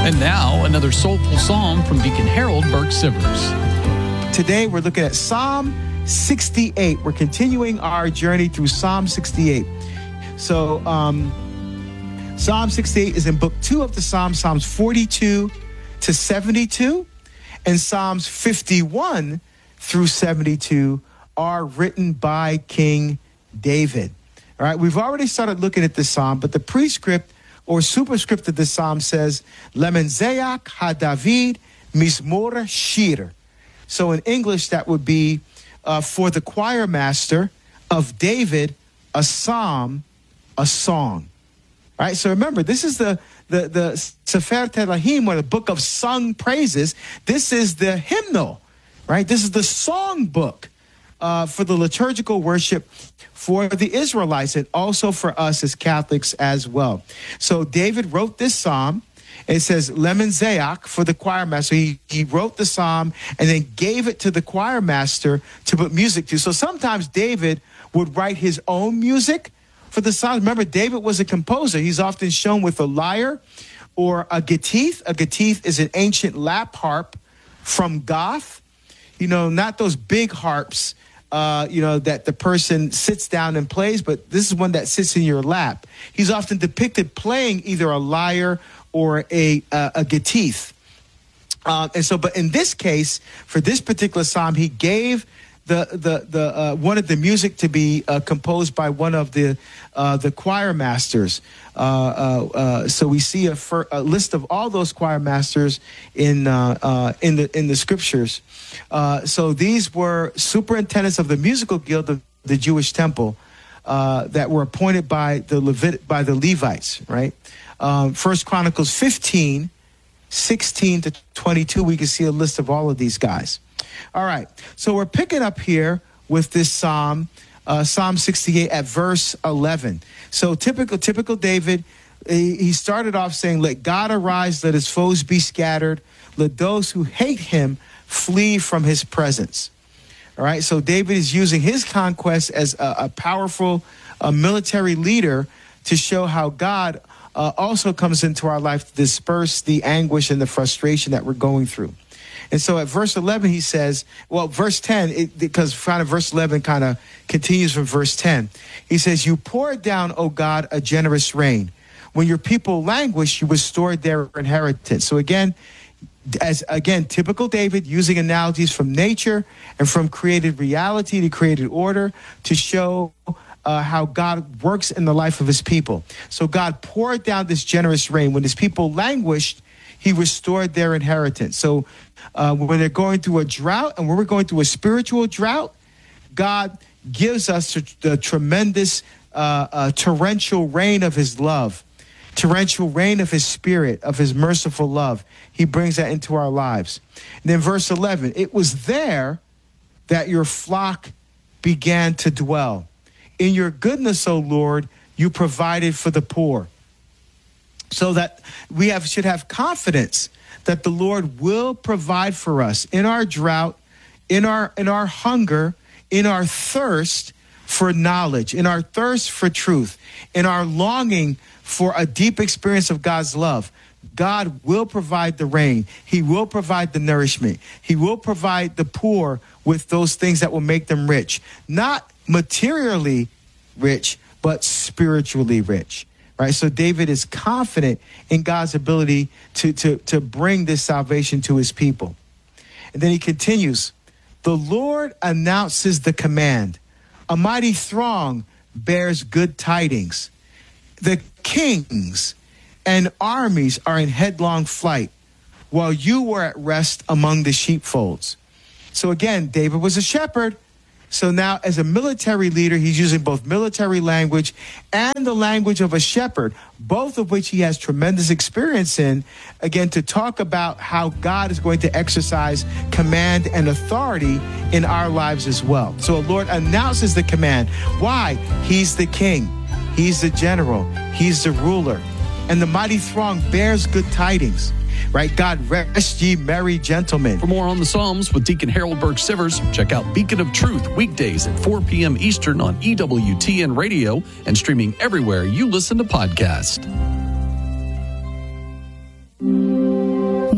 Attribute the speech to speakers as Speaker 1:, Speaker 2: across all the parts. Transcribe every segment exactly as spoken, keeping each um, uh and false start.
Speaker 1: And now, another soulful psalm from Deacon Harold Burke-Sivers.
Speaker 2: Today, we're looking at Psalm sixty-eight. We're continuing our journey through Psalm sixty-eight. So, um, Psalm sixty-eight is in book two of the Psalms, Psalms forty-two to seventy-two, and Psalms fifty-one through seventy-two are written by King David. All right, we've already started looking at this psalm, but the prescript or superscript of this psalm says, Lemenzeach ha-David Mizmor Shir. So in English, that would be uh, for the choir master of David, a psalm, a song. All right, so remember, this is the the the Sefer Tehillim, or the book of sung praises. This is the hymnal, right? This is the song book uh, for the liturgical worship for the Israelites, and also for us as Catholics as well. So David wrote this psalm. It says Lemenzeach for the choir master. He, he wrote the psalm and then gave it to the choir master to put music to. So sometimes David would write his own music for the psalm. Remember, David was a composer. He's often shown with a lyre or a gatith. A gatith is an ancient lap harp from Goth. You know, not those big harps, uh, you know, that the person sits down and plays, but this is one that sits in your lap. He's often depicted playing either a lyre or a uh, a gatith. Uh, and so, but in this case, for this particular psalm, he gave the the the uh, wanted the music to be uh, composed by one of the uh, the choir masters. Uh, uh, uh, so we see a, fir- a list of all those choir masters in uh, uh, in the in the scriptures. Uh, so these were superintendents of the musical guild of the Jewish temple uh, that were appointed by the Levit- by the Levites. Right. Um, First Chronicles fifteen, sixteen to twenty-two. We can see a list of all of these guys. All right, so we're picking up here with this psalm, uh, Psalm sixty-eight at verse eleven. So typical, typical David, he, he started off saying, "Let God arise, let his foes be scattered, let those who hate him flee from his presence." All right, so David is using his conquest as a, a powerful uh, military leader to show how God uh, also comes into our life to disperse the anguish and the frustration that we're going through. And so at verse eleven, he says, well, verse ten, it, because kind of verse eleven kind of continues from verse ten. He says, "You poured down, O God, a generous rain. When your people languished, you restored their inheritance." So again, as again, typical David, using analogies from nature and from created reality to created order to show uh, how God works in the life of his people. So God poured down this generous rain. When his people languished, he restored their inheritance. So uh, when they're going through a drought, and when we're going through a spiritual drought, God gives us the tremendous uh, uh, torrential rain of his love, torrential rain of his spirit, of his merciful love. He brings that into our lives. And then verse eleven, "It was there that your flock began to dwell. In your goodness, O Lord, you provided for the poor." So that we have should have confidence that the Lord will provide for us in our drought, in our in our hunger, in our thirst for knowledge, in our thirst for truth, in our longing for a deep experience of God's love. God will provide the rain. He will provide the nourishment. He will provide the poor with those things that will make them rich. Not materially rich, but spiritually rich. Right? So David is confident in God's ability to, to, to bring this salvation to his people. And then he continues, "The Lord announces the command. A mighty throng bears good tidings. The kings and armies are in headlong flight, while you were at rest among the sheepfolds." So again, David was a shepherd. So now as a military leader, he's using both military language and the language of a shepherd, both of which he has tremendous experience in, again, to talk about how God is going to exercise command and authority in our lives as well. So the Lord announces the command. Why? He's the king. He's the general. He's the ruler. And the mighty throng bears good tidings. Right? God rest ye merry gentlemen.
Speaker 1: For more on the Psalms with Deacon Harold Burke-Sivers, check out Beacon of Truth weekdays at four p.m. Eastern on E W T N Radio and streaming everywhere you listen to podcasts.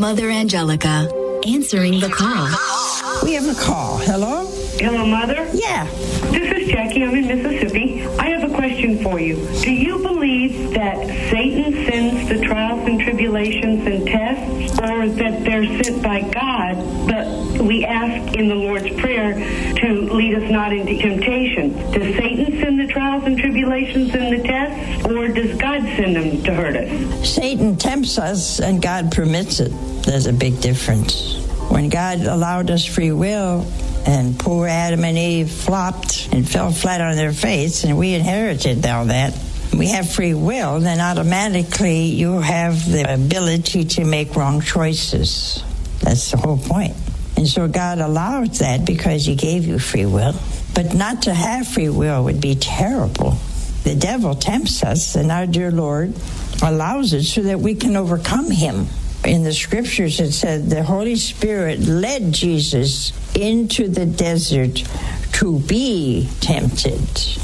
Speaker 3: Mother Angelica, answering the call.
Speaker 4: We have a call. Hello?
Speaker 5: Hello, Mother?
Speaker 4: Yeah.
Speaker 5: This is Jackie. I'm in Mississippi. I have a question for you. Do you believe that Satan sends the trials and tribulations and tests, or that they're sent by God, but we ask in the Lord's Prayer to lead us not into temptation? Does Satan send the trials and tribulations and the tests, or does God send them to hurt us?
Speaker 4: Satan tempts us and God permits it. There's a big difference. When God allowed us free will, and poor Adam and Eve flopped and fell flat on their face, and we inherited all that. We have free will, then automatically you have the ability to make wrong choices. That's the whole point. And so God allowed that because he gave you free will. But not to have free will would be terrible. The devil tempts us, and our dear Lord allows it so that we can overcome him. In the scriptures, it said the Holy Spirit led Jesus into the desert to be tempted.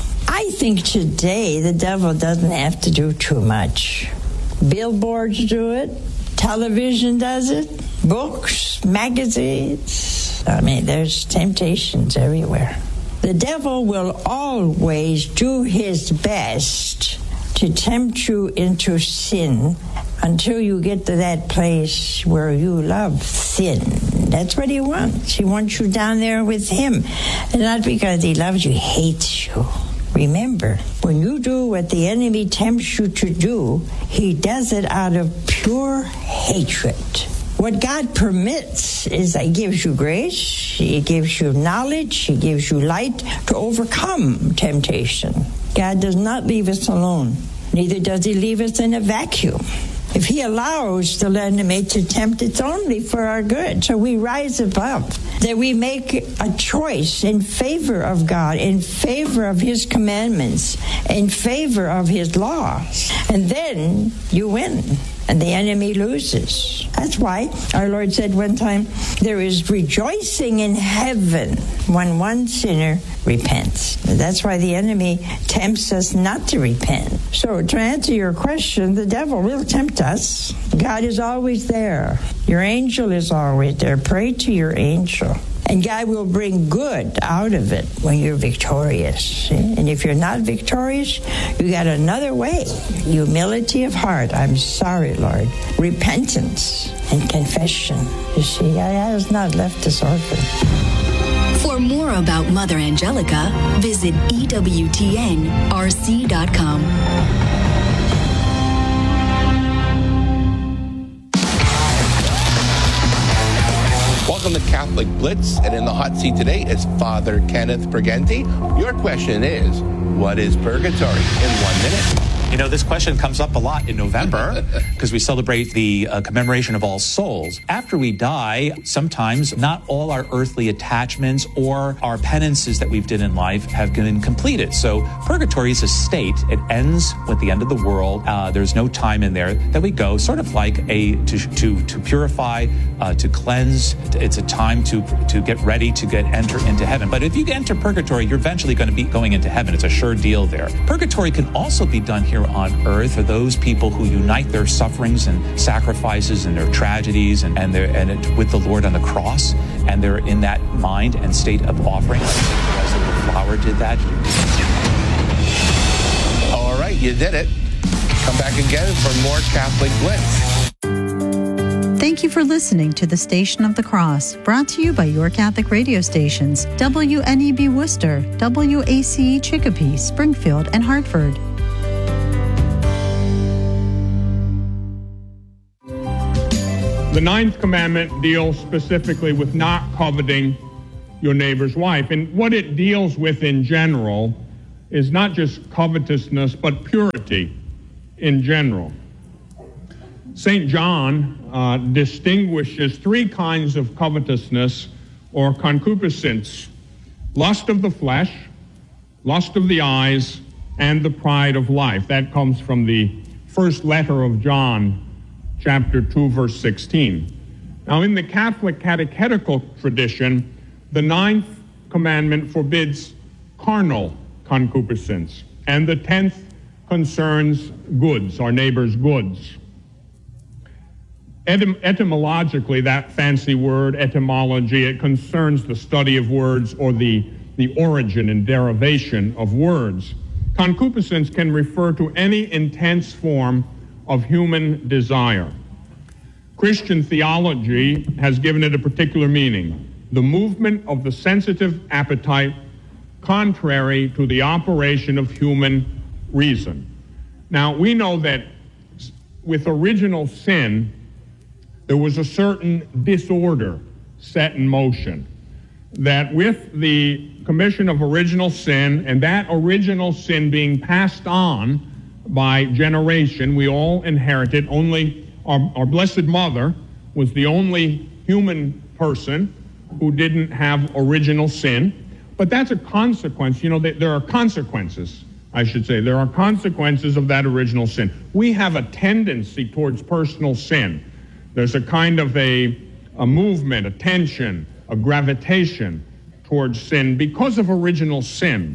Speaker 4: I think today the devil doesn't have to do too much. Billboards do it. Television does it. Books, magazines. I mean, there's temptations everywhere. The devil will always do his best to tempt you into sin until you get to that place where you love sin. That's what he wants. He wants you down there with him. And not because he loves you, he hates you. Remember, when you do what the enemy tempts you to do, he does it out of pure hatred. What God permits is that he gives you grace, he gives you knowledge, he gives you light to overcome temptation. God does not leave us alone. Neither does he leave us in a vacuum. If he allows the enemy to tempt, it's only for our good. So we rise above, that we make a choice in favor of God, in favor of his commandments, in favor of his laws. And then you win, and the enemy loses. That's why our Lord said one time, there is rejoicing in heaven when one sinner repents. That's why the enemy tempts us not to repent. So to answer your question, the devil will tempt us. God is always there. Your angel is always there. Pray to your angel. And God will bring good out of it when you're victorious. See? And if you're not victorious, you got another way. Humility of heart. I'm sorry, Lord. Repentance and confession. You see, God has not left us orphan.
Speaker 3: For more about Mother Angelica, visit E W T N R C dot com.
Speaker 6: Welcome to Catholic Blitz, and in the hot seat today is Father Kenneth Briganti. Your question is, what is purgatory? In one minute.
Speaker 7: You know, this question comes up a lot in November because we celebrate the uh, commemoration of All Souls. After we die, sometimes not all our earthly attachments or our penances that we've done in life have been completed. So purgatory is a state. It ends with the end of the world. Uh, there's no time in there that we go, sort of like a to to, to purify, uh, to cleanse. It's a time to to get ready to get enter into heaven. But if you enter purgatory, you're eventually going to be going into heaven. It's a sure deal there. Purgatory can also be done here on earth for those people who unite their sufferings and sacrifices and their tragedies and, and, their, and it, with the Lord on the cross, and they're in that mind and state of offering. Like the little flower did that.
Speaker 6: All right, you did it. Come back again for more Catholic Blitz.
Speaker 8: Thank you for listening to the Station of the Cross, brought to you by your Catholic radio stations, W N E B Worcester, W A C E Chicopee, Springfield, and Hartford.
Speaker 9: The ninth commandment deals specifically with not coveting your neighbor's wife. And what it deals with in general is not just covetousness, but purity in general. Saint John uh, distinguishes three kinds of covetousness or concupiscence: lust of the flesh, lust of the eyes, and the pride of life. That comes from the first letter of John, chapter two, verse sixteen. Now, in the Catholic catechetical tradition, the ninth commandment forbids carnal concupiscence, and the tenth concerns goods, our neighbor's goods. Etym- etymologically, that fancy word, etymology, it concerns the study of words or the, the origin and derivation of words. Concupiscence can refer to any intense form of human desire. Christian theology has given it a particular meaning: the movement of the sensitive appetite contrary to the operation of human reason. Now, we know that with original sin, there was a certain disorder set in motion. That with the commission of original sin, and that original sin being passed on by generation, we all inherited. Only our, our Blessed Mother was the only human person who didn't have original sin. But that's a consequence. You know, there are consequences, I should say. There are consequences of that original sin. We have a tendency towards personal sin. There's a kind of a, a movement, a tension, a gravitation towards sin because of original sin.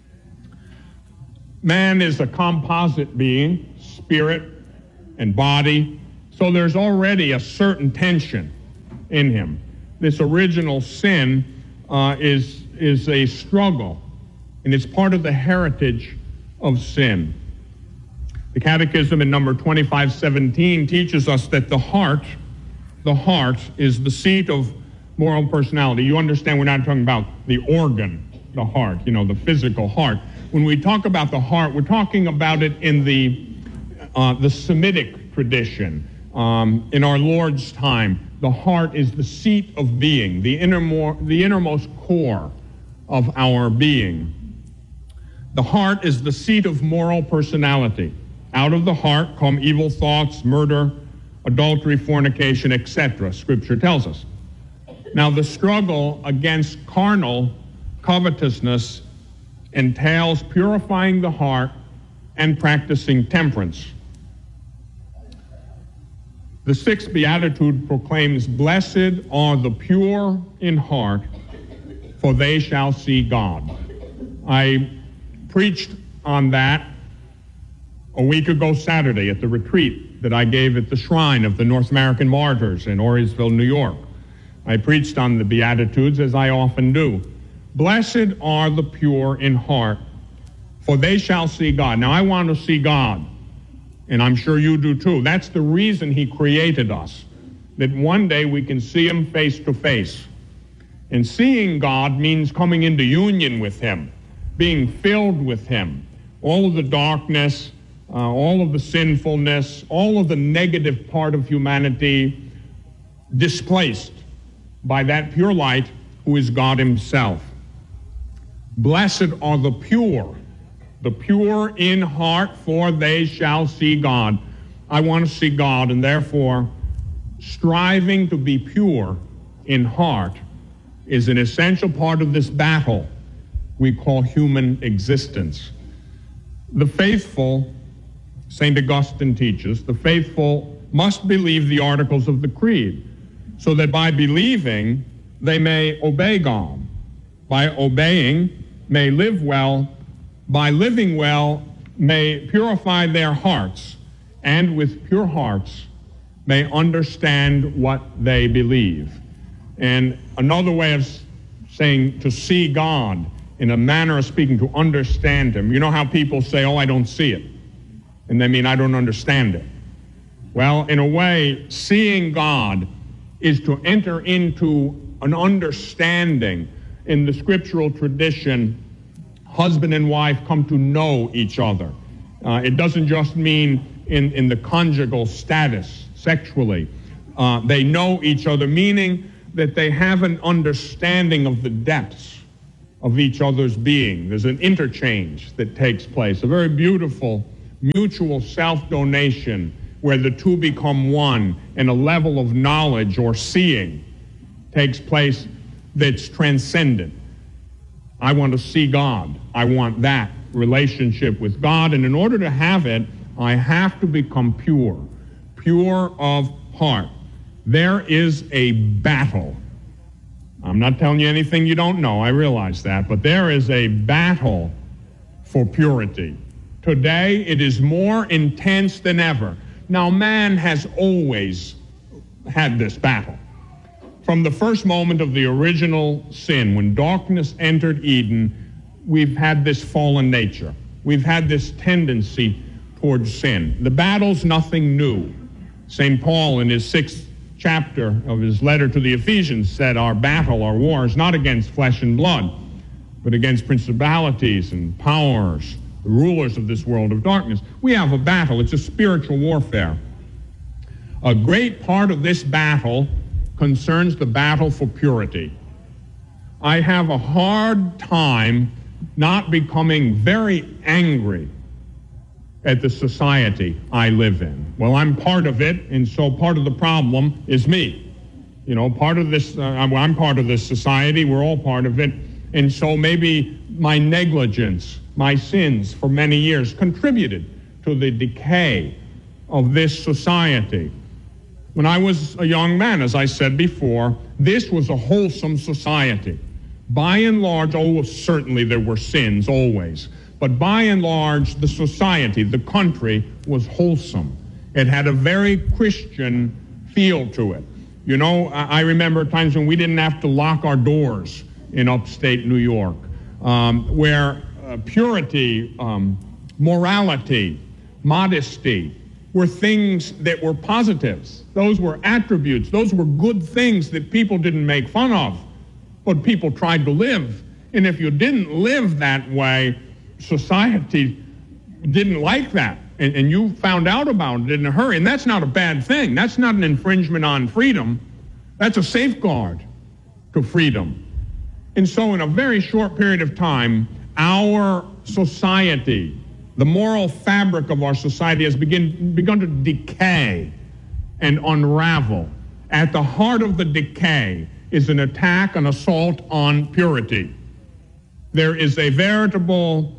Speaker 9: Man is a composite being, spirit and body, so there's already a certain tension in him. This original sin uh, is, is a struggle, and it's part of the heritage of sin. The Catechism in number twenty-five seventeen teaches us that the heart, the heart is the seat of moral personality. You understand we're not talking about the organ, the heart, you know, the physical heart. When we talk about the heart, we're talking about it in the uh, the Semitic tradition. Um, in our Lord's time, the heart is the seat of being, the innermo- the innermost core of our being. The heart is the seat of moral personality. Out of the heart come evil thoughts, murder, adultery, fornication, et cetera, Scripture tells us. Now, the struggle against carnal covetousness entails purifying the heart and practicing temperance. The sixth beatitude proclaims, "Blessed are the pure in heart, for they shall see God." I preached on that a week ago Saturday at the retreat that I gave at the shrine of the North American Martyrs in Orisville, New York. I preached on the Beatitudes, as I often do. Blessed are the pure in heart, for they shall see God. Now, I want to see God, and I'm sure you do too. That's the reason He created us, that one day we can see Him face to face. And seeing God means coming into union with Him, being filled with Him. All of the darkness, uh, all of the sinfulness, all of the negative part of humanity displaced by that pure light who is God Himself. Blessed are the pure, the pure in heart, for they shall see God. I want to see God, and therefore striving to be pure in heart is an essential part of this battle we call human existence. The faithful, Saint Augustine teaches, the faithful must believe the articles of the Creed, so that by believing they may obey God, by obeying may live well, by living well may purify their hearts, and with pure hearts may understand what they believe. And another way of saying to see God, in a manner of speaking, to understand Him. You know how people say, "Oh, I don't see it," and they mean, "I don't understand it." Well, in a way, seeing God is to enter into an understanding. In the scriptural tradition, husband and wife come to know each other. Uh, it doesn't just mean in, in the conjugal status, sexually. Uh, they know each other, meaning that they have an understanding of the depths of each other's being. There's an interchange that takes place, a very beautiful mutual self-donation where the two become one, and a level of knowledge or seeing takes place that's transcendent. I want to see God. I want that relationship with God, and in order to have it, I have to become pure, pure of heart. There is a battle. I'm not telling you anything you don't know, I realize that, but there is a battle for purity. Today, it is more intense than ever. Now, man has always had this battle. From the first moment of the original sin, when darkness entered Eden, we've had this fallen nature. We've had this tendency towards sin. The battle's nothing new. Saint Paul, in his sixth chapter of his letter to the Ephesians, said our battle, our war, is not against flesh and blood, but against principalities and powers, the rulers of this world of darkness. We have a battle. It's a spiritual warfare. A great part of this battle concerns the battle for purity. I have a hard time not becoming very angry at the society I live in. Well, I'm part of it, and so part of the problem is me. You know, part of this, uh, I'm part of this society, we're all part of it, and so maybe my negligence, my sins for many years contributed to the decay of this society. When I was a young man, as I said before, this was a wholesome society. By and large, oh, certainly there were sins, always. But by and large, the society, the country, was wholesome. It had a very Christian feel to it. You know, I remember times when we didn't have to lock our doors in upstate New York, um, where uh, purity, um, morality, modesty were things that were positives. Those were attributes. Those were good things that people didn't make fun of, but people tried to live. And if you didn't live that way, society didn't like that. And, and you found out about it in a hurry. And that's not a bad thing. That's not an infringement on freedom. That's a safeguard to freedom. And so in a very short period of time, our society, the moral fabric of our society has begin, begun to decay and unravel. At the heart of the decay is an attack, an assault on purity. There is a veritable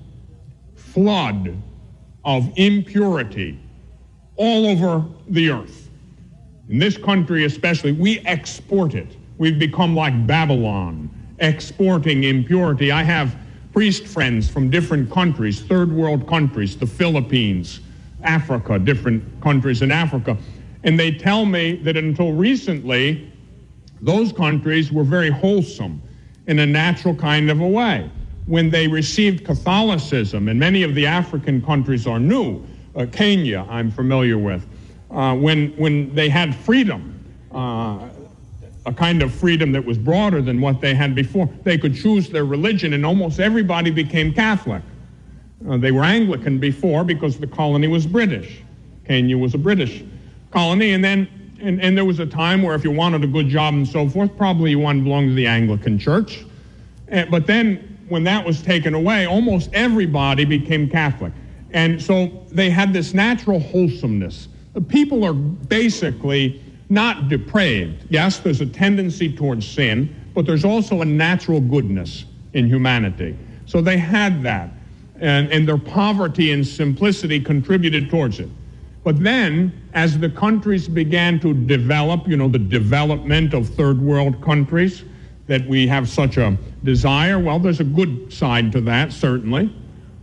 Speaker 9: flood of impurity all over the earth. In this country especially, we export it. We've become like Babylon, exporting impurity. I have priest friends from different countries, third world countries, the Philippines, Africa, different countries in Africa, and they tell me that until recently, those countries were very wholesome in a natural kind of a way. When they received Catholicism, and many of the African countries are new, uh, Kenya I'm familiar with, uh, when, when they had freedom, uh, a kind of freedom that was broader than what they had before, they could choose their religion, and almost everybody became Catholic. Uh, they were Anglican before because the colony was British. Kenya was a British colony, and then and, and there was a time where if you wanted a good job and so forth, probably you wanted to belong to the Anglican Church. Uh, but then when that was taken away, almost everybody became Catholic. And so they had this natural wholesomeness. The people are basically not depraved. Yes, there's a tendency towards sin, but there's also a natural goodness in humanity. So they had that, and, and their poverty and simplicity contributed towards it. But then, as the countries began to develop, you know, the development of third world countries that we have such a desire, well, there's a good side to that, certainly.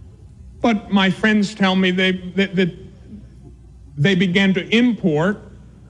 Speaker 9: But my friends tell me they, that, that they began to import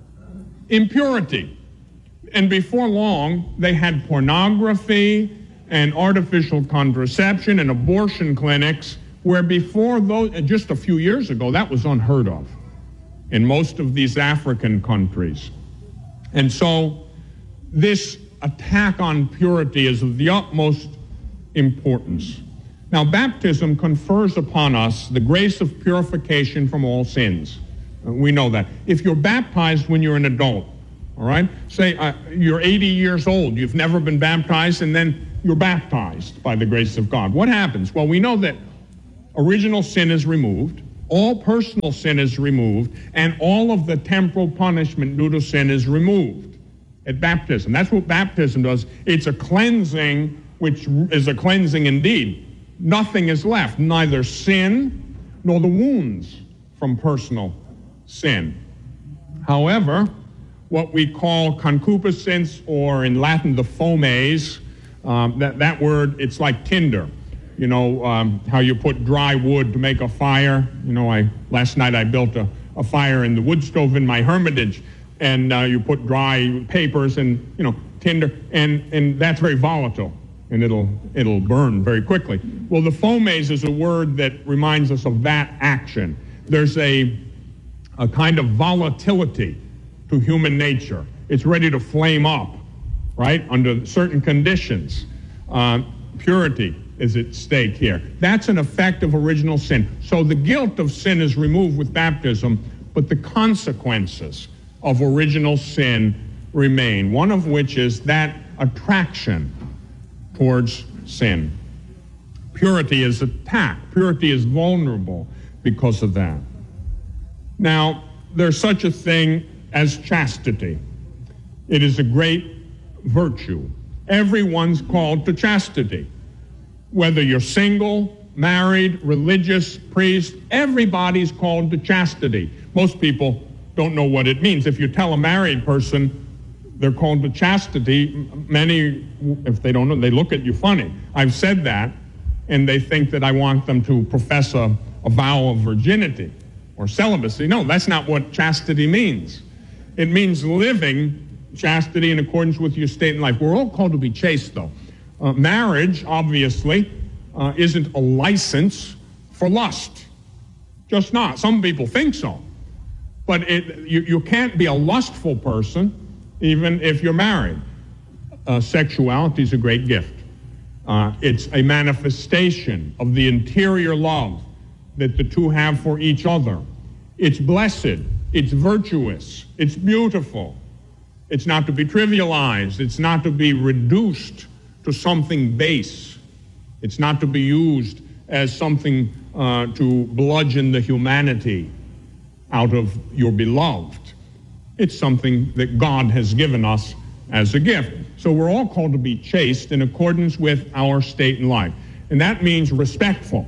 Speaker 9: impurity. And before long, they had pornography and artificial contraception and abortion clinics, where before those, just a few years ago, that was unheard of in most of these African countries. And so this attack on purity is of the utmost importance. Now, baptism confers upon us the grace of purification from all sins. Uh, we know that. If you're baptized when you're an adult, all right, say uh, you're eighty years old, you've never been baptized, and then you're baptized by the grace of God. What happens? Well, we know that original sin is removed, all personal sin is removed, and all of the temporal punishment due to sin is removed at baptism. That's what baptism does. It's a cleansing, which is a cleansing indeed. Nothing is left, neither sin nor the wounds from personal sin. However, what we call concupiscence, or in Latin the fomes, um, that, that word, it's like tinder. You know, um, how you put dry wood to make a fire. You know, I last night I built a, a fire in the wood stove in my hermitage. and uh, you put dry papers and, you know, tinder, and, and that's very volatile, and it'll it'll burn very quickly. Well, the fomes is a word that reminds us of that action. There's a a kind of volatility to human nature. It's ready to flame up, right, under certain conditions. Uh, purity is at stake here. That's an effect of original sin. So the guilt of sin is removed with baptism, but the consequences of original sin remain, one of which is that attraction towards sin. Purity is attacked. Purity is vulnerable because of that. Now, there's such a thing as chastity. It is a great virtue. Everyone's called to chastity. Whether you're single, married, religious, priest, everybody's called to chastity. Most people don't know what it means. If you tell a married person they're called to chastity, many, if they don't know, they look at you funny. I've said that, and they think that I want them to profess a, a vow of virginity or celibacy. No, that's not what chastity means. It means living chastity in accordance with your state in life. We're all called to be chaste, though. Uh, marriage, obviously, uh, isn't a license for lust. Just not. Some people think so. But it, you, you can't be a lustful person even if you're married. Uh, sexuality is a great gift. Uh, it's a manifestation of the interior love that the two have for each other. It's blessed. It's virtuous. It's beautiful. It's not to be trivialized. It's not to be reduced to something base. It's not to be used as something uh, to bludgeon the humanity out of your beloved. It's something that God has given us as a gift. So we're all called to be chaste in accordance with our state in life. And that means respectful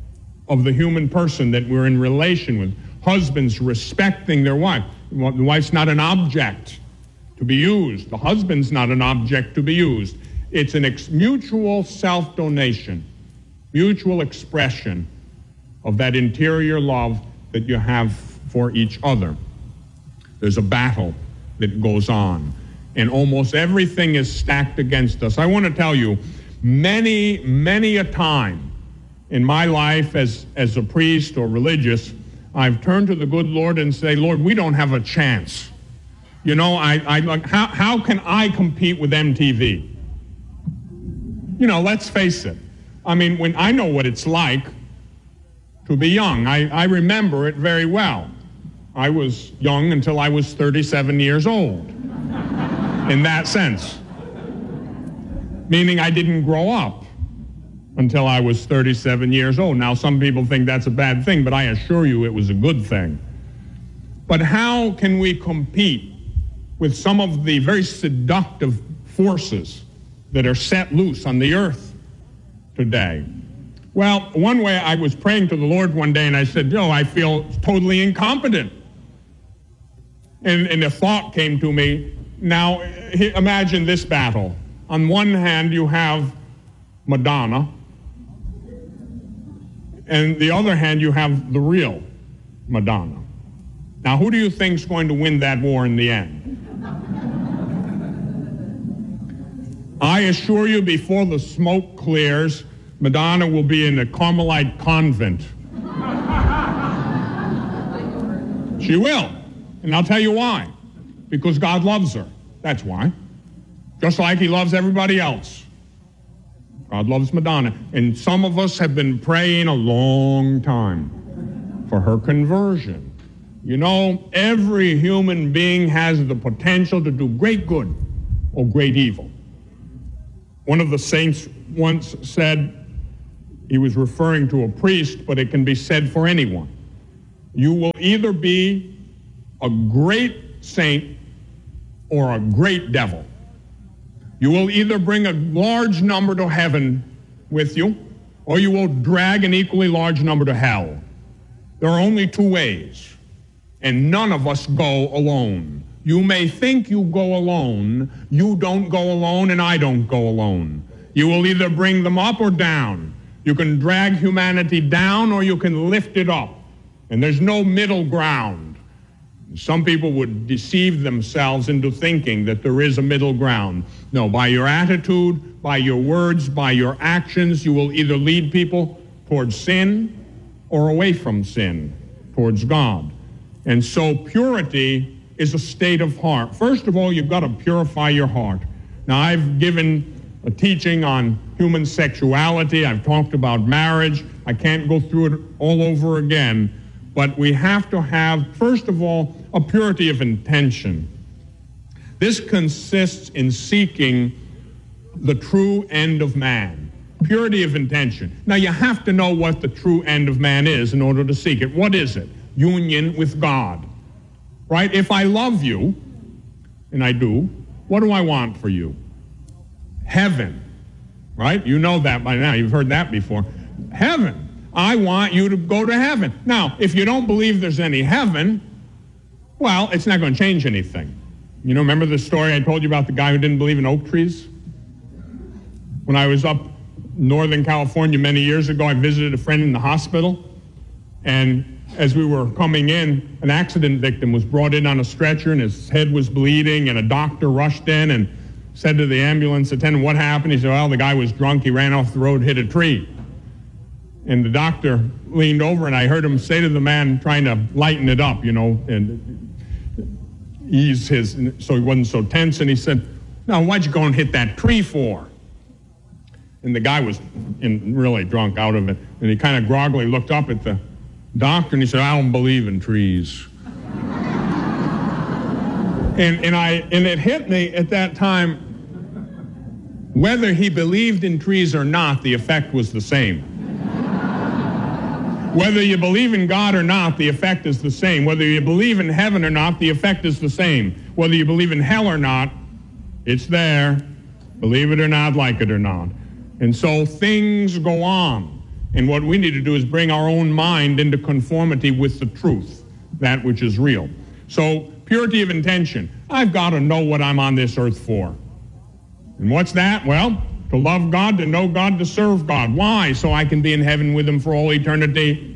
Speaker 9: of the human person that we're in relation with. Husbands respecting their wife. The wife's not an object to be used. The husband's not an object to be used. It's an ex- mutual self-donation, mutual expression of that interior love that you have for each other. There's a battle that goes on, and almost everything is stacked against us. I want to tell you, many, many a time in my life as, as a priest or religious, I've turned to the good Lord and say, Lord, we don't have a chance. You know, I, I like, how, how can I compete with M T V? You know, let's face it. I mean, when I know what it's like to be young, I, I remember it very well. I was young until I was thirty-seven years old, in that sense. Meaning I didn't grow up until I was thirty-seven years old. Now, some people think that's a bad thing, but I assure you it was a good thing. But how can we compete with some of the very seductive forces that are set loose on the earth today? Well, one way, I was praying to the Lord one day, and I said, "No, I feel totally incompetent." And, and a thought came to me. Now, imagine this battle. On one hand, you have Madonna, and the other hand, you have the real Madonna. Now, who do you think is going to win that war in the end? I assure you, before the smoke clears, Madonna will be in a Carmelite convent. She will. And I'll tell you why. Because God loves her. That's why. Just like he loves everybody else. God loves Madonna. And some of us have been praying a long time for her conversion. You know, every human being has the potential to do great good or great evil. One of the saints once said, he was referring to a priest, but it can be said for anyone. You will either be a great saint or a great devil. You will either bring a large number to heaven with you, or you will drag an equally large number to hell. There are only two ways, and none of us go alone. You may think you go alone. You don't go alone, and I don't go alone. You will either bring them up or down. You can drag humanity down, or you can lift it up. And there's no middle ground. Some people would deceive themselves into thinking that there is a middle ground. No, by your attitude, by your words, by your actions, you will either lead people towards sin or away from sin, towards God. And so purity is a state of heart. First of all, you've got to purify your heart. Now, I've given a teaching on human sexuality. I've talked about marriage. I can't go through it all over again. But we have to have, first of all, a purity of intention. This consists in seeking the true end of man. Purity of intention. Now, you have to know what the true end of man is in order to seek it. What is it? Union with God. Right? If I love you, and I do, what do I want for you? Heaven. Right? You know that by now. You've heard that before. Heaven. I want you to go to heaven. Now, if you don't believe there's any heaven, well, it's not going to change anything. You know, remember the story I told you about the guy who didn't believe in oak trees? When I was up Northern California many years ago, I visited a friend in the hospital, and as we were coming in, an accident victim was brought in on a stretcher, and his head was bleeding, and a doctor rushed in and said to the ambulance attendant, "What happened?" He said, "Well, the guy was drunk. He ran off the road, hit a tree." And the doctor leaned over, and I heard him say to the man, trying to lighten it up, you know, and ease his, so he wasn't so tense, and he said, "Now, why'd you go and hit that tree for?" And the guy was in, really drunk out of it, and he kind of groggily looked up at the doctor, and he said, "I don't believe in trees." and and I and it hit me at that time, whether he believed in trees or not, the effect was the same. Whether you believe in God or not, the effect is the same. Whether you believe in heaven or not, the effect is the same. Whether you believe in hell or not, it's there. Believe it or not, like it or not. And so things go on. And what we need to do is bring our own mind into conformity with the truth, that which is real. So purity of intention. I've got to know what I'm on this earth for. And what's that? Well, to love God, to know God, to serve God. Why? So I can be in heaven with him for all eternity.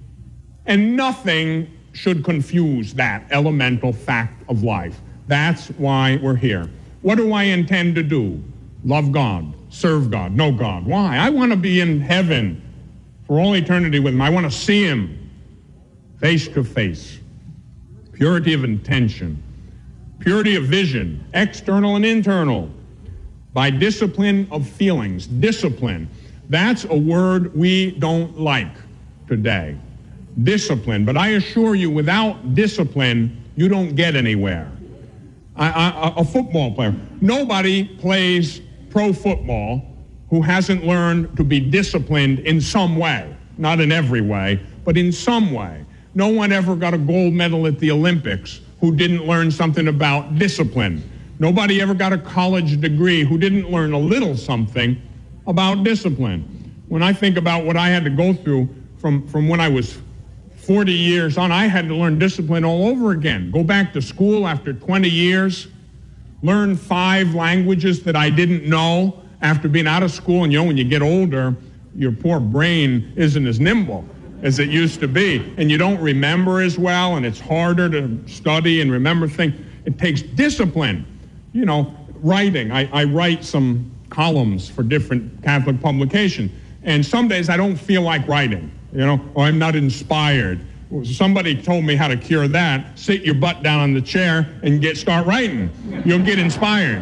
Speaker 9: And nothing should confuse that elemental fact of life. That's why we're here. What do I intend to do? Love God, serve God, know God. Why? I want to be in heaven for all eternity with him. I want to see him face to face. Purity of intention. Purity of vision, external and internal. By discipline of feelings. Discipline. That's a word we don't like today. Discipline. But I assure you, without discipline, you don't get anywhere. I, I, a football player. Nobody plays pro football who hasn't learned to be disciplined in some way. Not in every way, but in some way. No one ever got a gold medal at the Olympics who didn't learn something about discipline. Nobody ever got a college degree who didn't learn a little something about discipline. When I think about what I had to go through from, from when I was forty years on, I had to learn discipline all over again. Go back to school after twenty years, learn five languages that I didn't know after being out of school. And you know, when you get older, your poor brain isn't as nimble as it used to be. And you don't remember as well, and it's harder to study and remember things. It takes discipline. You know, writing. I, I write some columns for different Catholic publications, and some days I don't feel like writing, you know, or I'm not inspired. Somebody told me how to cure that. Sit your butt down on the chair and get start writing. You'll get inspired.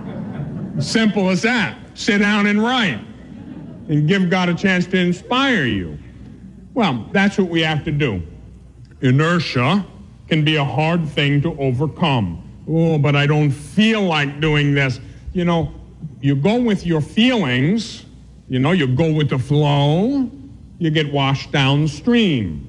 Speaker 9: Simple as that. Sit down and write and give God a chance to inspire you. Well, that's what we have to do. Inertia can be a hard thing to overcome. Oh, but I don't feel like doing this. You know, you go with your feelings, you know, you go with the flow, you get washed downstream.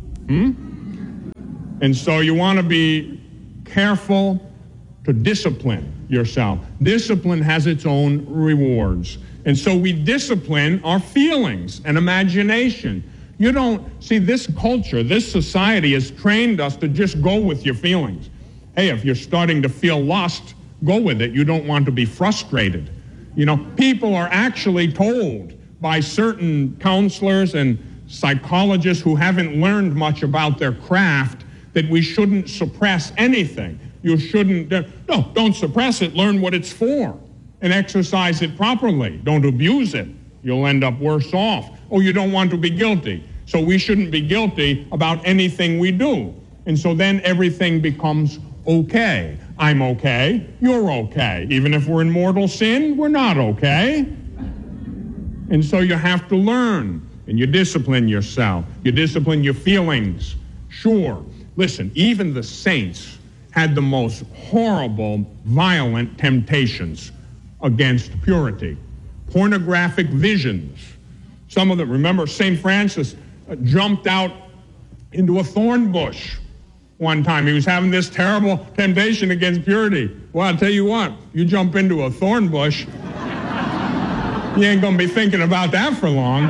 Speaker 9: Hmm? And so you want to be careful to discipline yourself. Discipline has its own rewards. And so we discipline our feelings and imagination. You don't, see, this culture, this society has trained us to just go with your feelings. Hey, if you're starting to feel lust, go with it. You don't want to be frustrated. You know, people are actually told by certain counselors and psychologists who haven't learned much about their craft that we shouldn't suppress anything. You shouldn't, uh, no, don't suppress it. Learn what it's for and exercise it properly. Don't abuse it. You'll end up worse off. Oh, you don't want to be guilty. So we shouldn't be guilty about anything we do. And so then everything becomes okay. I'm okay. You're okay. Even if we're in mortal sin, we're not okay. And so you have to learn, and you discipline yourself. You discipline your feelings. Sure. Listen, even the saints had the most horrible, violent temptations against purity. Pornographic visions. Some of them, remember Saint Francis uh, jumped out into a thorn bush one time. He was having this terrible temptation against purity. Well, I'll tell you what, you jump into a thorn bush, you ain't going to be thinking about that for long.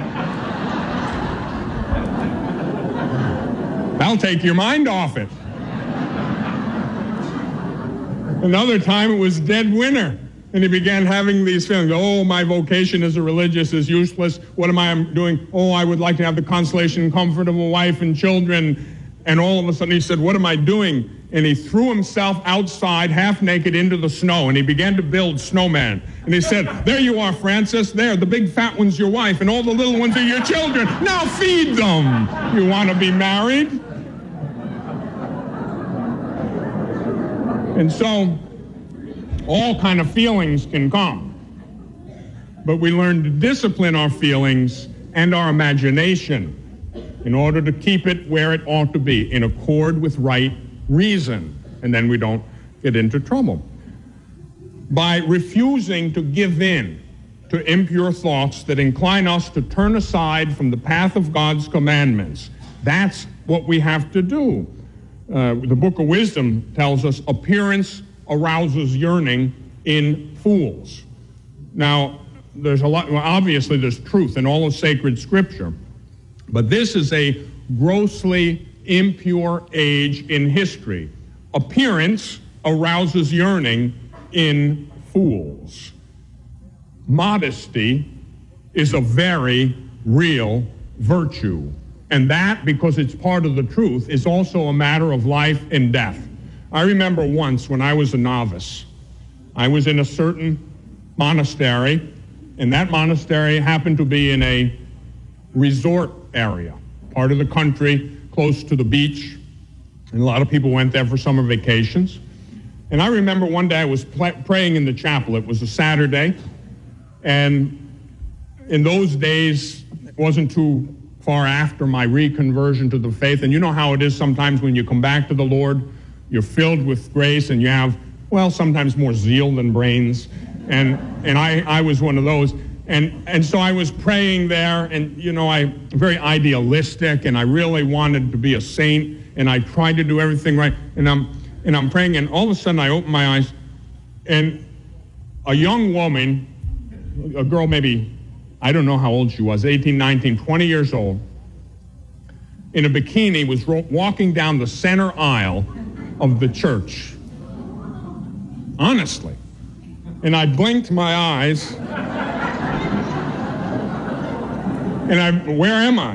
Speaker 9: That'll take your mind off it. Another time it was dead winter, and he began having these feelings. Oh, my vocation as a religious is useless. What am I doing? Oh, I would like to have the consolation and comfort of a wife and children. And all of a sudden he said, what am I doing? And he threw himself outside half naked into the snow, and he began to build snowmen. And he said, there you are, Francis. There, the big fat one's your wife, and all the little ones are your children. Now feed them. You want to be married? And so all kind of feelings can come. But we learn to discipline our feelings and our imagination in order to keep it where it ought to be, in accord with right reason. And then we don't get into trouble. By refusing to give in to impure thoughts that incline us to turn aside from the path of God's commandments. That's what we have to do. Uh, the Book of Wisdom tells us appearance arouses yearning in fools. Now, there's a lot, well, obviously there's truth in all of sacred scripture, but this is a grossly impure age in history. Appearance arouses yearning in fools. Modesty is a very real virtue. And that, because it's part of the truth, is also a matter of life and death. I remember once when I was a novice, I was in a certain monastery, and that monastery happened to be in a resort area, part of the country, close to the beach, and a lot of people went there for summer vacations. And I remember one day I was pl- praying in the chapel. It was a Saturday, and in those days, it wasn't too far after my reconversion to the faith. And you know how it is sometimes when you come back to the Lord, you're filled with grace and you have, well, sometimes more zeal than brains. And and I, I was one of those. And and so I was praying there, and you know, I very idealistic, and I really wanted to be a saint, and I tried to do everything right. And I'm and I'm praying, and all of a sudden I open my eyes, and a young woman, a girl maybe, I don't know how old she was, eighteen, nineteen, twenty years old, in a bikini, was ro- walking down the center aisle of the church. Honestly. And I blinked my eyes, and I, where am I?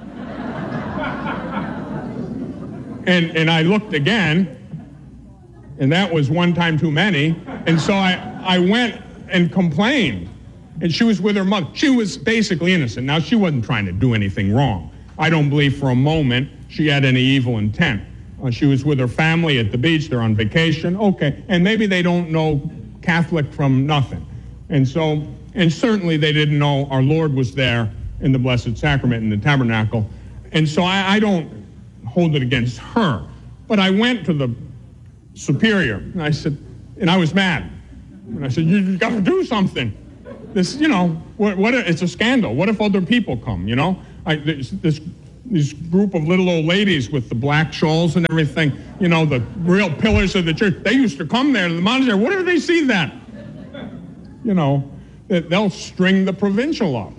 Speaker 9: And and I looked again, and that was one time too many, and so I, I went and complained. And she was with her mother. She was basically innocent. Now, she wasn't trying to do anything wrong. I don't believe for a moment she had any evil intent. Uh, she was with her family at the beach. They're on vacation. Okay. And maybe they don't know Catholic from nothing. And so, and certainly they didn't know our Lord was there in the Blessed Sacrament in the tabernacle. And so I, I don't hold it against her. But I went to the superior, and I said, and I was mad. And I said, you've got to do something. This, you know, what, what? It's a scandal. What if other people come, you know? I, this, this this group of little old ladies with the black shawls and everything, you know, the real pillars of the church, they used to come there to the monastery. What if they see that? You know, they'll string the provincial up.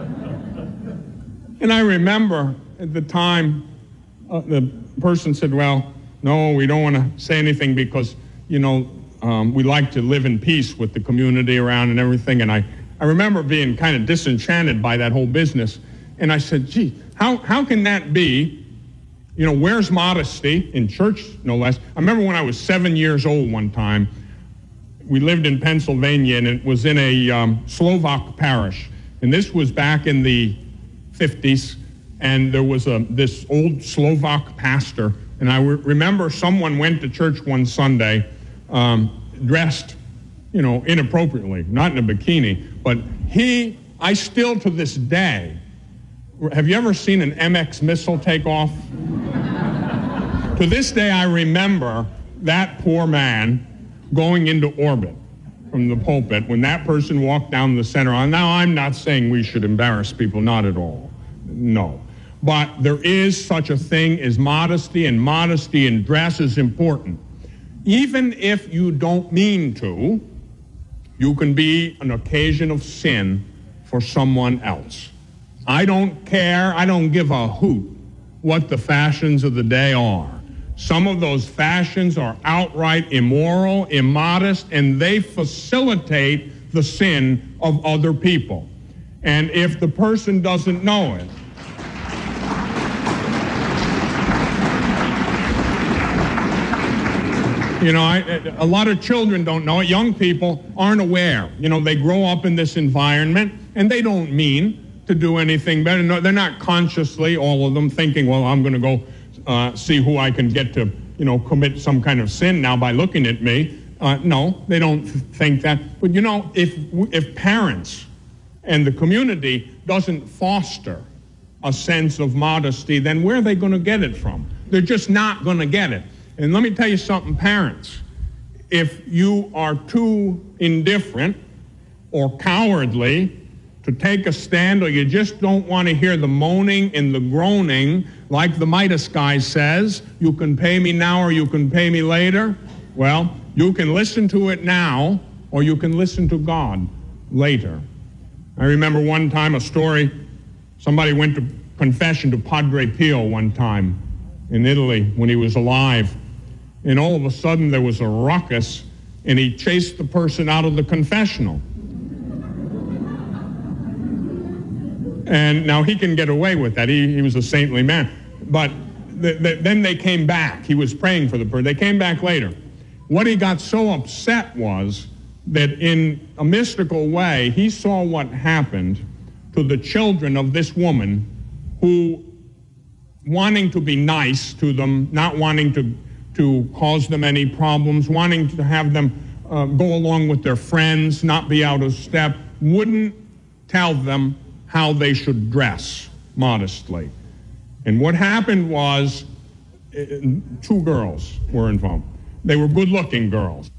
Speaker 9: And I remember at the time, uh, the person said, well, no, we don't want to say anything because, you know, Um, we like to live in peace with the community around and everything. And I, I remember being kind of disenchanted by that whole business. And I said, gee, how, how can that be You know, where's modesty? In church, no less. I remember when I was seven years old one time, we lived in Pennsylvania, and it was in a um, Slovak parish. And this was back in the fifties, and there was a this old Slovak pastor. And I re- remember someone went to church one Sunday um, dressed, you know, inappropriately, not in a bikini, but he, I still to this day, have you ever seen an M X missile take off? To this day, I remember that poor man going into orbit from the pulpit when that person walked down the center aisle. Now, I'm not saying we should embarrass people, not at all. No. But there is such a thing as modesty, and modesty in dress is important. Even if you don't mean to, you can be an occasion of sin for someone else. I don't care, I don't give a hoot what the fashions of the day are. Some of those fashions are outright immoral, immodest, and they facilitate the sin of other people. And if the person doesn't know it, you know, I, a lot of children don't know it. Young people aren't aware. You know, they grow up in this environment, and they don't mean to do anything better. No, they're not consciously, all of them, thinking, well, I'm going to go uh, see who I can get to, you know, commit some kind of sin now by looking at me. Uh, no, they don't think that. But, you know, if if parents and the community doesn't foster a sense of modesty, then where are they going to get it from? They're just not going to get it. And let me tell you something, parents. If you are too indifferent or cowardly to take a stand, or you just don't want to hear the moaning and the groaning, like the Midas guy says, you can pay me now or you can pay me later, well, you can listen to it now or you can listen to God later. I remember one time a story, somebody went to confession to Padre Pio one time in Italy when he was alive, and all of a sudden there was a ruckus, and he chased the person out of the confessional. And now he can get away with that. He, he was a saintly man. But th- th- then they came back. He was praying for the person. They came back later. What he got so upset was that in a mystical way, he saw what happened to the children of this woman who, wanting to be nice to them, not wanting to, to cause them any problems, wanting to have them uh, go along with their friends, not be out of step, wouldn't tell them how they should dress modestly. And what happened was, uh, two girls were involved. They were good-looking girls,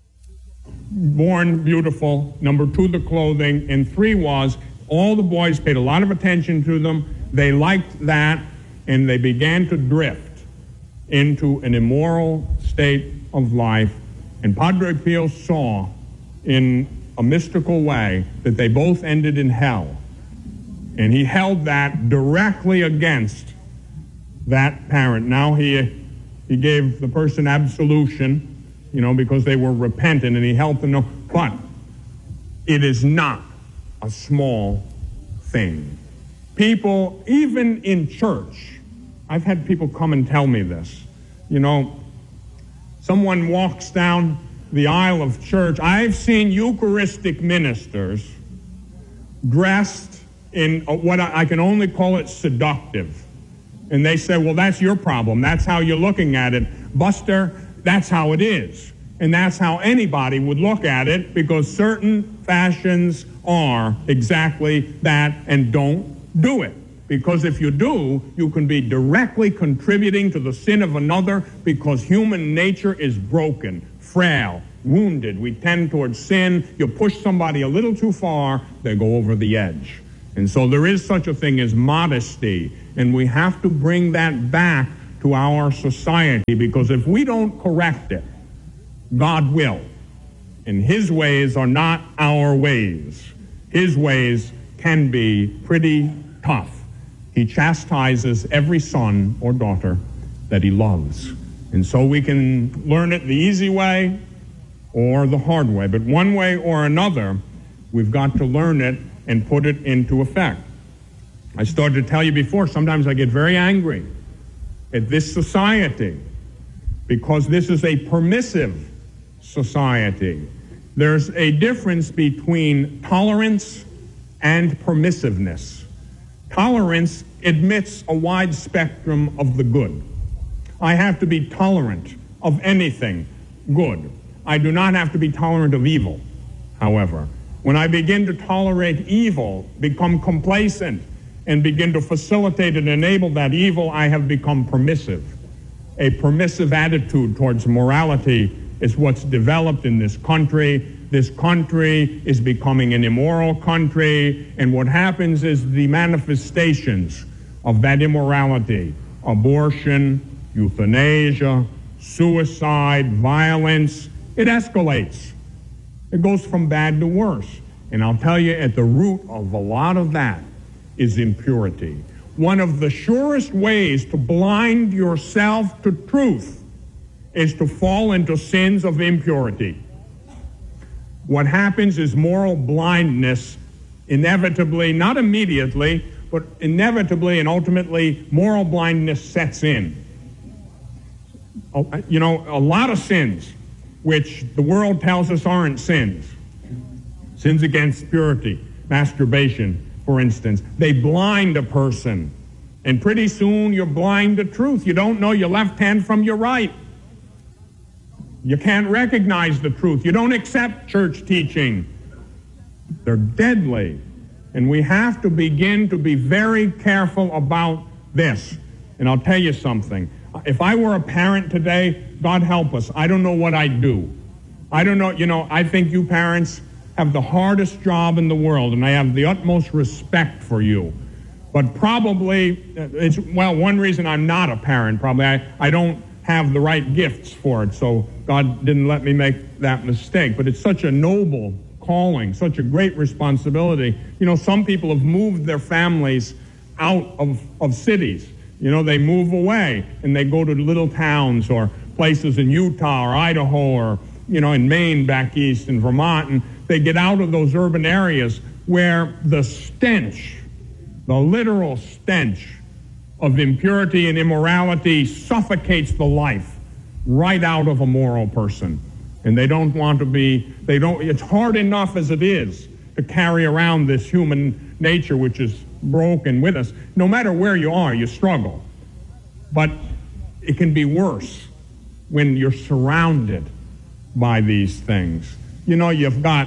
Speaker 9: born beautiful. Number two, the clothing. And three was, all the boys paid a lot of attention to them. They liked that, and they began to drift into an immoral state of life. And Padre Pio saw in a mystical way that they both ended in hell. And he held that directly against that parent. Now he he gave the person absolution, you know, because they were repentant, and he helped them know. But it is not a small thing. People, even in church, I've had people come and tell me this. You know, someone walks down the aisle of church. I've seen Eucharistic ministers dressed in what I can only call it seductive. And they say, well, that's your problem. That's how you're looking at it. Buster, that's how it is. And that's how anybody would look at it, because certain fashions are exactly that, and don't do it. Because if you do, you can be directly contributing to the sin of another, because human nature is broken, frail, wounded. We tend towards sin. You push somebody a little too far, they go over the edge. And so there is such a thing as modesty, and we have to bring that back to our society, because if we don't correct it, God will. And his ways are not our ways. His ways can be pretty tough. He chastises every son or daughter that he loves. And so we can learn it the easy way or the hard way. But one way or another, we've got to learn it and put it into effect. I started to tell you before, sometimes I get very angry at this society, because this is a permissive society. There's a difference between tolerance and permissiveness. Tolerance admits a wide spectrum of the good. I have to be tolerant of anything good. I do not have to be tolerant of evil, however. When I begin to tolerate evil, become complacent, and begin to facilitate and enable that evil, I have become permissive. A permissive attitude towards morality is what's developed in this country. This country is becoming an immoral country, and what happens is the manifestations of that immorality, abortion, euthanasia, suicide, violence, it escalates. It goes from bad to worse. And I'll tell you, at the root of a lot of that is impurity. One of the surest ways to blind yourself to truth is to fall into sins of impurity. What happens is moral blindness inevitably, not immediately, but inevitably and ultimately, moral blindness sets in. You know, a lot of sins, which the world tells us aren't sins, sins against purity, masturbation, for instance, they blind a person. And pretty soon you're blind to truth. You don't know your left hand from your right. You can't recognize the truth. You don't accept church teaching. They're deadly. And we have to begin to be very careful about this. And I'll tell you something. If I were a parent today, God help us, I don't know what I'd do. I don't know, you know, I think you parents have the hardest job in the world, and I have the utmost respect for you. But probably, it's, well, one reason I'm not a parent, probably I, I don't have the right gifts for it, so God didn't let me make that mistake. But it's such a noble calling, such a great responsibility. You know, some people have moved their families out of, of cities. You know, they move away, and they go to little towns or places in Utah or Idaho or, you know, in Maine back east in Vermont, and they get out of those urban areas where the stench, the literal stench of impurity and immorality suffocates the life right out of a moral person. And they don't want to be, they don't, it's hard enough as it is to carry around this human nature which is broken with us. No matter where you are, you struggle. But it can be worse when you're surrounded by these things. You know, you've got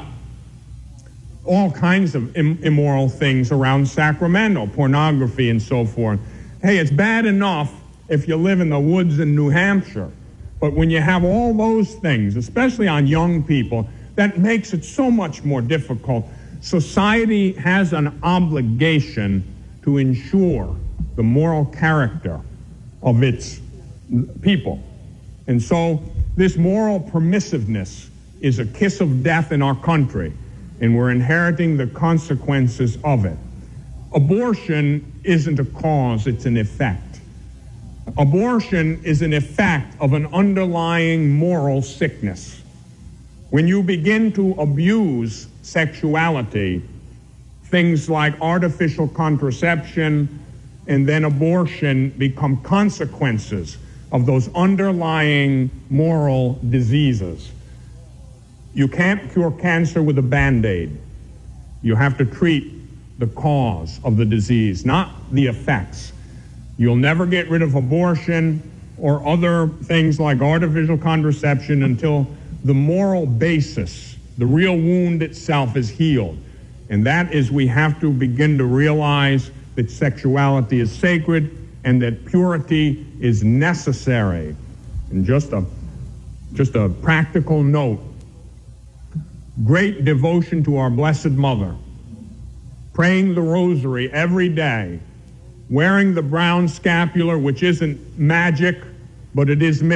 Speaker 9: all kinds of im- immoral things around Sacramento, pornography and so forth. Hey, it's bad enough if you live in the woods in New Hampshire, but when you have all those things, especially on young people, that makes it so much more difficult. Society has an obligation to ensure the moral character of its people. And so this moral permissiveness is a kiss of death in our country, and we're inheriting the consequences of it. Abortion isn't a cause, it's an effect. Abortion is an effect of an underlying moral sickness. When you begin to abuse sexuality, things like artificial contraception and then abortion become consequences of those underlying moral diseases. You can't cure cancer with a Band-Aid. You have to treat the cause of the disease, not the effects. You'll never get rid of abortion or other things like artificial contraception until the moral basis, the real wound itself, is healed. And that is, we have to begin to realize that sexuality is sacred and that purity is necessary. And just a, just a practical note, great devotion to our Blessed Mother, praying the rosary every day, wearing the brown scapular, which isn't magic, but it is